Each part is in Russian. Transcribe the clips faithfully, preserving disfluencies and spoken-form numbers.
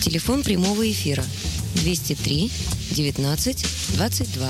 Телефон прямого эфира двести три девятнадцать двадцать два.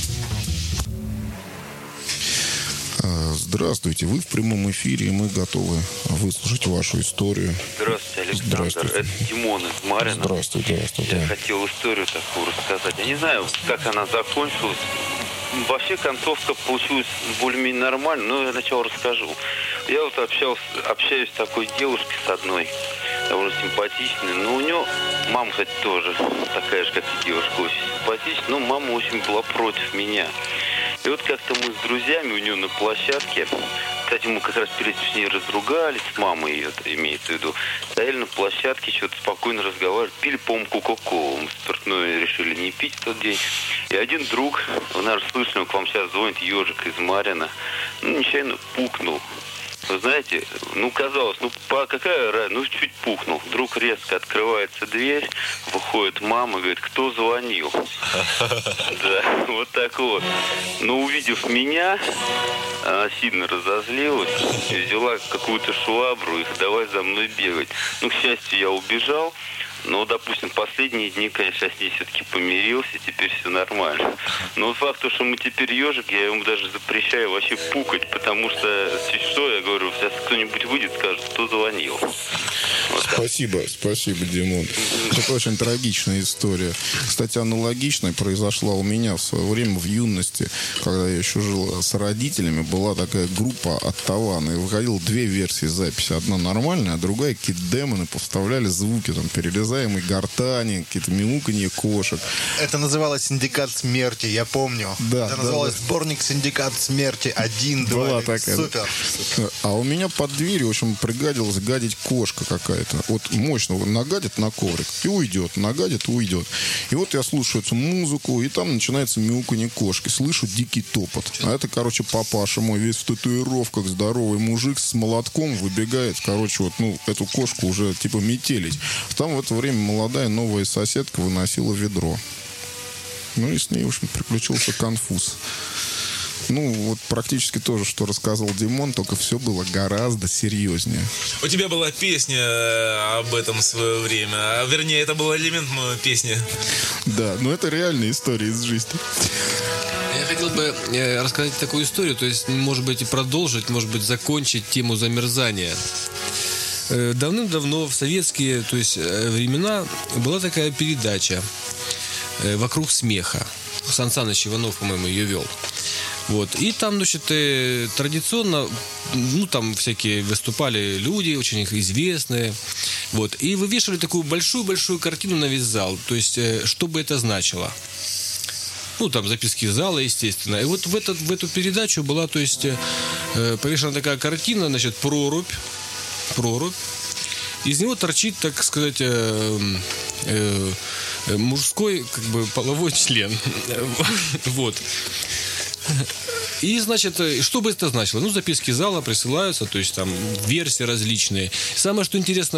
Здравствуйте, вы в прямом эфире, и мы готовы выслушать вашу историю. Здравствуйте, Александр. Здравствуйте. Это Димон из Марина. Здравствуйте, здравствуйте. Я хотел историю такую рассказать. Я не знаю, как она закончилась. Вообще концовка получилась более-менее нормально, но я сначала расскажу. Я вот общался, общаюсь с такой девушкой, с одной, довольно симпатичной. Но у нее мама, кстати, тоже такая же, как и девушка, очень симпатичная. Но мама очень была против меня. И вот как-то мы с друзьями у нее на площадке, кстати, мы как раз перед этим с ней разругались, с мамой ее, имеется в виду, стояли на площадке, что-то спокойно разговаривали, пили, по-моему, кока-колу. Мы спиртное решили не пить в тот день. И один друг, вы, наверное, слышали, он к вам сейчас звонит, ежик из Марина, ну, нечаянно пукнул. Вы знаете, ну, казалось, ну, по, какая разница, ну, чуть пухнул. Вдруг резко открывается дверь, выходит мама, говорит, кто звонил? Да, вот так вот. Но увидев меня, она сильно разозлилась, взяла какую-то швабру и давай за мной бегать. Ну, к счастью, я убежал. Но, допустим, последние дни, конечно, я с ней все-таки помирился, теперь все нормально. Но вот факт, что мы теперь ежик, я ему даже запрещаю вообще пукать, потому что, что я говорю, сейчас кто-нибудь выйдет, скажет, кто звонил. Вот спасибо, спасибо, Димон. Это очень трагичная история. Кстати, аналогичная произошла у меня в свое время в юности, когда я еще жил с родителями. Была такая группа от Тавана, и выходило две версии записи. Одна нормальная, а другая какие-то демоны поставляли звуки, там, перерезаемые гортани, какие-то мяуканье кошек. Это называлось «Синдикат смерти», я помню. Да, это да, называлось да. «Сборник Синдикат смерти» один, два. Была такая. Супер. А у меня под дверью, в общем, пригадилась гадить кошка какая-то. Вот мощно нагадит на коврик и уйдет, нагадит и уйдет. И вот я слушаю эту музыку, и там начинается мяуканье кошки. Слышу дикий топот. А это, короче, папаша мой, весь в татуировках, здоровый мужик с молотком выбегает, короче, вот, ну, эту кошку уже, типа, метелить. Там в это время молодая новая соседка выносила ведро. Ну и с ней, в общем, приключился конфуз. Ну, вот практически то же, что рассказал Димон, только все было гораздо серьезнее. У тебя была песня об этом в свое время, а вернее, это был элемент моей песни. Да, но это реальная история из жизни. Я хотел бы э, рассказать такую историю, то есть, может быть, и продолжить, может быть, закончить тему замерзания. Э, давным-давно в советские, то есть, э, времена была такая передача э, «Вокруг смеха». Сан Саныч Иванов, по-моему, ее вел. Вот. И там, значит, э, традиционно, ну, там всякие выступали люди, очень их известные. Вот. И вывешивали такую большую-большую картину на весь зал. То есть, э, что бы это значило? Ну, там записки зала, естественно. И вот в, этот, в эту передачу была, то есть, э, повешена такая картина, значит, прорубь. Прорубь. Из него торчит, так сказать, э, э, мужской, как бы, половой член. Вот. И, значит, что бы это значило? Ну, записки зала присылаются, то есть там версии различные. Самое, что интересно,